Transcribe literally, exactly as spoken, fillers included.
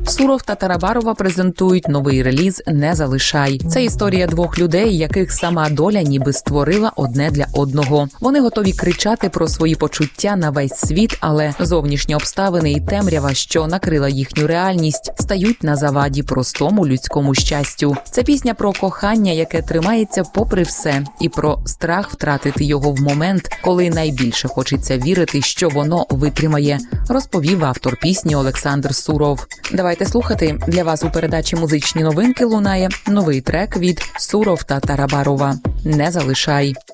Суров та Тарабарова презентують новий реліз «Не залишай». Це історія двох людей, яких сама доля ніби створила одне для одного. Вони готові кричати про свої почуття на весь світ, але зовнішні обставини і темрява, що накрила їхню реальність, стають на заваді простому людському щастю. Це пісня про кохання, яке тримається попри все, і про страх втратити його в момент, коли найбільше хочеться вірити, що воно витримає, розповів автор пісні Олександр Суров. Давайте слухати. Для вас у передачі «Музичні новинки» лунає новий трек від Суров та Тарабарова «Не залишай».